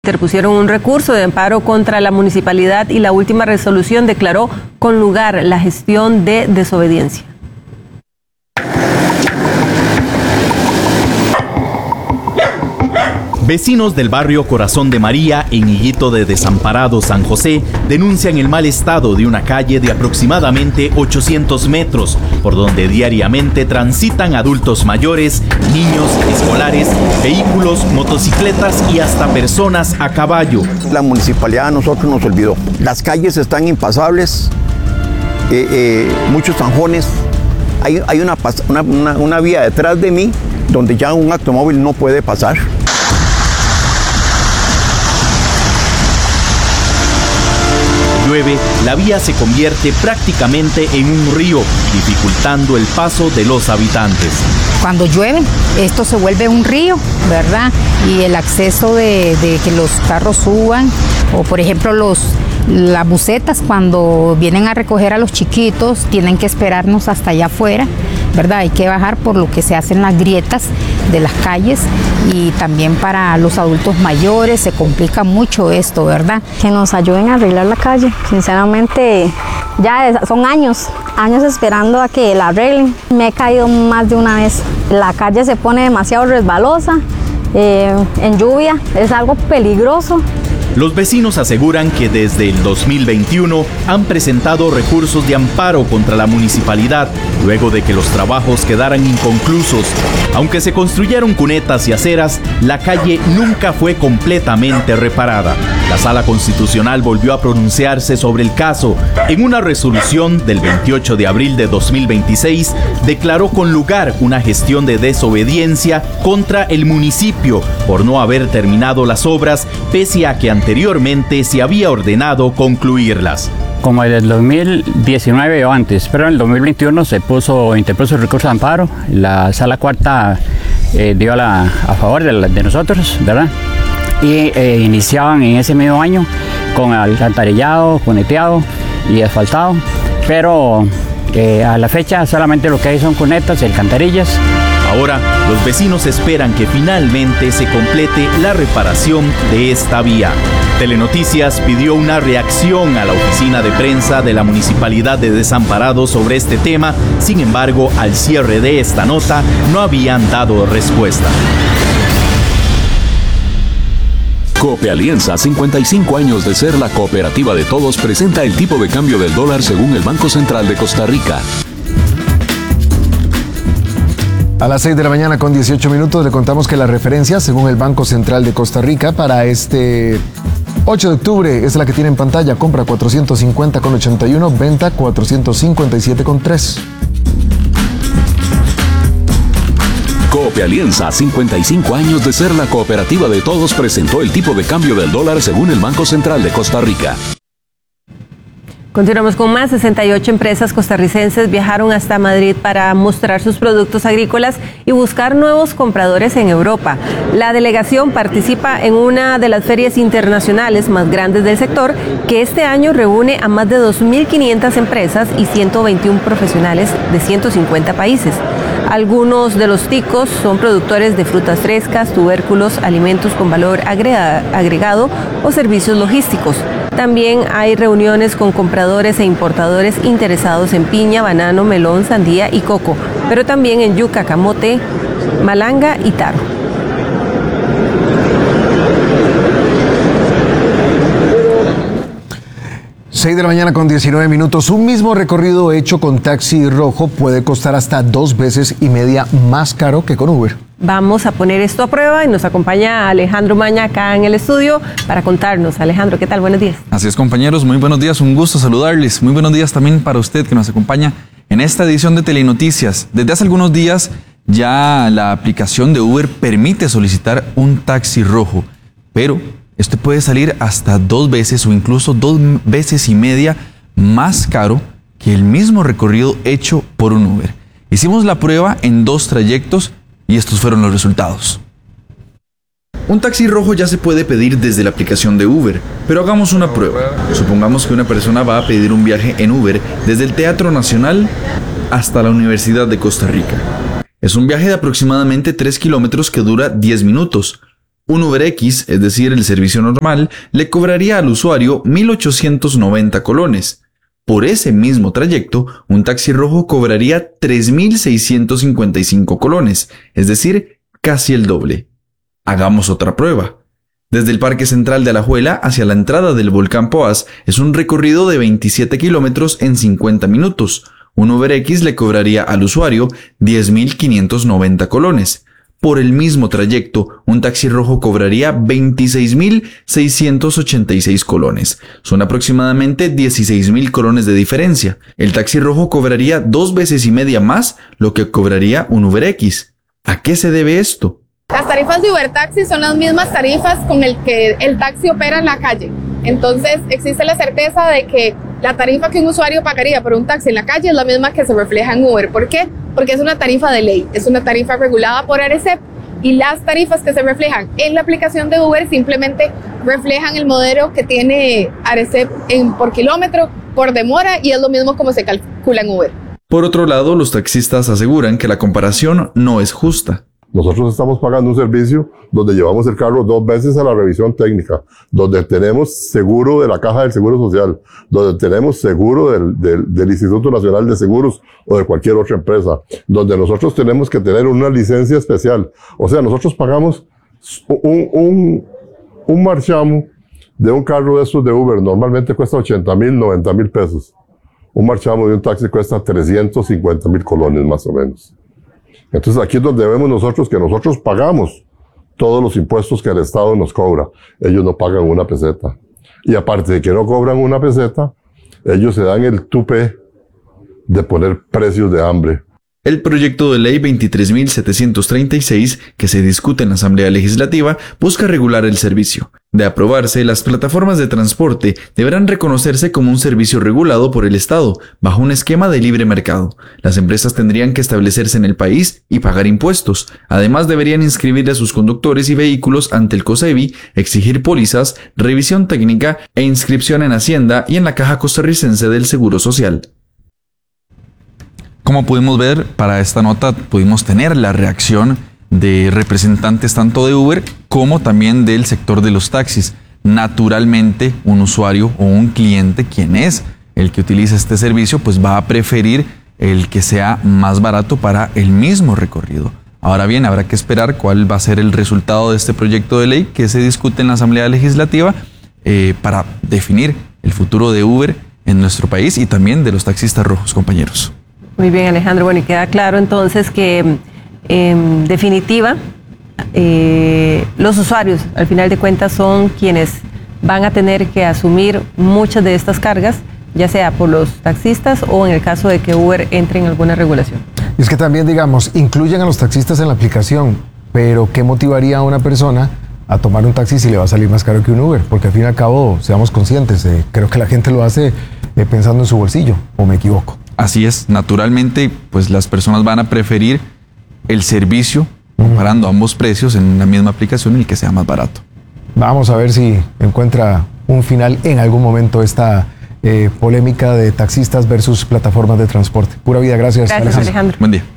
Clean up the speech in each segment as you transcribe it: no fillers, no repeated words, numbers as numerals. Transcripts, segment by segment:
Interpusieron un recurso de amparo contra la municipalidad y la última resolución declaró con lugar la gestión de desobediencia. Vecinos del barrio Corazón de María, en Higuito de Desamparado, San José, denuncian el mal estado de una calle de aproximadamente 800 metros, por donde diariamente transitan adultos mayores, niños escolares, vehículos, motocicletas y hasta personas a caballo. La municipalidad a nosotros nos olvidó. Las calles están impasables, muchos zanjones. Hay una vía detrás de mí donde ya un automóvil no puede pasar. Llueve, la vía se convierte prácticamente en un río, dificultando el paso de los habitantes. Cuando llueve, esto se vuelve un río, ¿verdad? Y el acceso de que los carros suban, o por ejemplo las busetas cuando vienen a recoger a los chiquitos, tienen que esperarnos hasta allá afuera, ¿verdad? Hay que bajar por lo que se hacen las grietas de las calles, y también para los adultos mayores se complica mucho esto, ¿verdad? Que nos ayuden a arreglar la calle. Sinceramente, ya son años esperando a que la arreglen. Me he caído más de una vez. La calle se pone demasiado resbalosa, en lluvia, es algo peligroso. Los vecinos aseguran que desde el 2021 han presentado recursos de amparo contra la municipalidad luego de que los trabajos quedaran inconclusos. Aunque se construyeron cunetas y aceras, la calle nunca fue completamente reparada. La Sala Constitucional volvió a pronunciarse sobre el caso. En una resolución del 28 de abril de 2026, declaró con lugar una gestión de desobediencia contra el municipio por no haber terminado las obras, pese a que anteriormente se había ordenado concluirlas. Como en el 2019 o antes, pero en el 2021 se interpuso el recurso de amparo. La Sala Cuarta dio a favor de nosotros, ¿verdad? Y iniciaban en ese mismo año con alcantarillado, cuneteado y asfaltado, pero a la fecha solamente lo que hay son cunetas y alcantarillas. Ahora, los vecinos esperan que finalmente se complete la reparación de esta vía. Telenoticias pidió una reacción a la oficina de prensa de la Municipalidad de Desamparados sobre este tema. Sin embargo, al cierre de esta nota no habían dado respuesta. Copealianza, 55 años de ser la cooperativa de todos, presenta el tipo de cambio del dólar según el Banco Central de Costa Rica. A las 6 de la mañana con 18 minutos le contamos que la referencia, según el Banco Central de Costa Rica, para este 8 de octubre es la que tiene en pantalla: compra 450,81, venta 457,3. Copealianza, 55 años de ser la cooperativa de todos, presentó el tipo de cambio del dólar según el Banco Central de Costa Rica. Continuamos con más. 68 empresas costarricenses viajaron hasta Madrid para mostrar sus productos agrícolas y buscar nuevos compradores en Europa. La delegación participa en una de las ferias internacionales más grandes del sector, que este año reúne a más de 2.500 empresas y 121 profesionales de 150 países. Algunos de los ticos son productores de frutas frescas, tubérculos, alimentos con valor agregado o servicios logísticos. También hay reuniones con compradores e importadores interesados en piña, banano, melón, sandía y coco, pero también en yuca, camote, malanga y taro. Seis de la mañana con 19 minutos. Un mismo recorrido hecho con taxi rojo puede costar hasta 2 veces y media más caro que con Uber. Vamos a poner esto a prueba y nos acompaña Alejandro Maña acá en el estudio para contarnos. Alejandro, ¿qué tal? Buenos días. Así es, compañeros, muy buenos días, un gusto saludarles. Muy buenos días también para usted que nos acompaña en esta edición de Telenoticias. Desde hace algunos días ya la aplicación de Uber permite solicitar un taxi rojo, pero este puede salir hasta 2 veces o incluso 2 veces y media más caro que el mismo recorrido hecho por un Uber. Hicimos la prueba en 2 trayectos y estos fueron los resultados. Un taxi rojo ya se puede pedir desde la aplicación de Uber, pero hagamos una prueba. Supongamos que una persona va a pedir un viaje en Uber desde el Teatro Nacional hasta la Universidad de Costa Rica. Es un viaje de aproximadamente 3 kilómetros que dura 10 minutos. Un UberX, es decir, el servicio normal, le cobraría al usuario 1.890 colones. Por ese mismo trayecto, un taxi rojo cobraría 3.655 colones, es decir, casi el doble. Hagamos otra prueba. Desde el Parque Central de Alajuela hacia la entrada del volcán Poás es un recorrido de 27 kilómetros en 50 minutos. Un UberX le cobraría al usuario 10.590 colones. Por el mismo trayecto, un taxi rojo cobraría 26.686 colones. Son aproximadamente 16.000 colones de diferencia. El taxi rojo cobraría 2 veces y media más lo que cobraría un UberX. ¿A qué se debe esto? Las tarifas de Uber Taxi son las mismas tarifas con el que el taxi opera en la calle. Entonces existe la certeza de que la tarifa que un usuario pagaría por un taxi en la calle es la misma que se refleja en Uber. ¿Por qué? Porque es una tarifa de ley, es una tarifa regulada por ARECEP y las tarifas que se reflejan en la aplicación de Uber simplemente reflejan el modelo que tiene ARECEP por kilómetro, por demora y es lo mismo como se calcula en Uber. Por otro lado, los taxistas aseguran que la comparación no es justa. Nosotros estamos pagando un servicio donde llevamos el carro 2 veces a la revisión técnica, donde tenemos seguro de la Caja del Seguro Social, donde tenemos seguro del Instituto Nacional de Seguros o de cualquier otra empresa, donde nosotros tenemos que tener una licencia especial. O sea, nosotros pagamos un marchamo de un carro de estos de Uber, normalmente cuesta 80,000, 90,000 pesos. Un marchamo de un taxi cuesta 350,000 colones más o menos. Entonces aquí es donde vemos nosotros que nosotros pagamos todos los impuestos que el Estado nos cobra. Ellos no pagan una peseta. Y aparte de que no cobran una peseta, ellos se dan el tupé de poner precios de hambre. El proyecto de ley 23.736, que se discute en la Asamblea Legislativa, busca regular el servicio. De aprobarse, las plataformas de transporte deberán reconocerse como un servicio regulado por el Estado, bajo un esquema de libre mercado. Las empresas tendrían que establecerse en el país y pagar impuestos. Además, deberían inscribir a sus conductores y vehículos ante el COSEBI, exigir pólizas, revisión técnica e inscripción en Hacienda y en la Caja Costarricense del Seguro Social. Como pudimos ver, para esta nota pudimos tener la reacción de representantes tanto de Uber como también del sector de los taxis. Naturalmente, un usuario o un cliente, quien es el que utiliza este servicio, pues va a preferir el que sea más barato para el mismo recorrido. Ahora bien, habrá que esperar cuál va a ser el resultado de este proyecto de ley que se discute en la Asamblea Legislativa para definir el futuro de Uber en nuestro país y también de los taxistas rojos, compañeros. Muy bien, Alejandro. Bueno, y queda claro entonces que en definitiva los usuarios al final de cuentas son quienes van a tener que asumir muchas de estas cargas, ya sea por los taxistas o en el caso de que Uber entre en alguna regulación. Y es que también, digamos, incluyen a los taxistas en la aplicación, pero ¿qué motivaría a una persona a tomar un taxi si le va a salir más caro que un Uber? Porque al fin y al cabo, seamos conscientes, creo que la gente lo hace pensando en su bolsillo, ¿o me equivoco? Así es, naturalmente, pues las personas van a preferir el servicio, comparando ambos precios en la misma aplicación y el que sea más barato. Vamos a ver si encuentra un final en algún momento esta polémica de taxistas versus plataformas de transporte. Pura vida, gracias Alejandro. Buen día.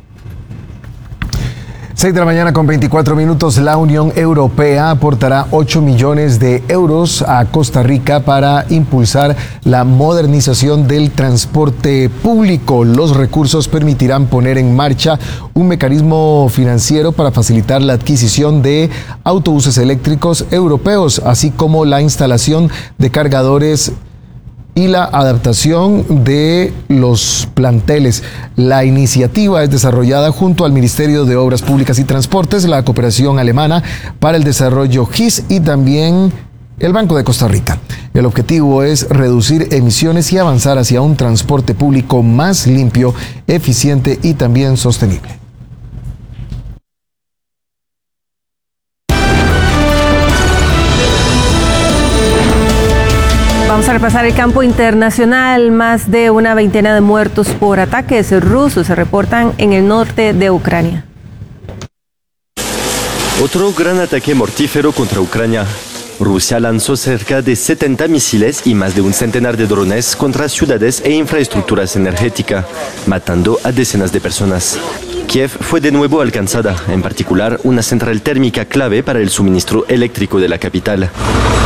6 de la mañana con 24 minutos, la Unión Europea aportará 8 millones de euros a Costa Rica para impulsar la modernización del transporte público. Los recursos permitirán poner en marcha un mecanismo financiero para facilitar la adquisición de autobuses eléctricos europeos, así como la instalación de cargadores y la adaptación de los planteles. La iniciativa es desarrollada junto al Ministerio de Obras Públicas y Transportes, la Cooperación Alemana para el Desarrollo GIS y también el Banco de Costa Rica. El objetivo es reducir emisiones y avanzar hacia un transporte público más limpio, eficiente y también sostenible. Vamos a repasar el campo internacional. Más de una veintena de muertos por ataques rusos se reportan en el norte de Ucrania. Otro gran ataque mortífero contra Ucrania. Rusia lanzó cerca de 70 misiles y más de un centenar de drones contra ciudades e infraestructuras energéticas, matando a decenas de personas. Kiev fue de nuevo alcanzada, en particular una central térmica clave para el suministro eléctrico de la capital.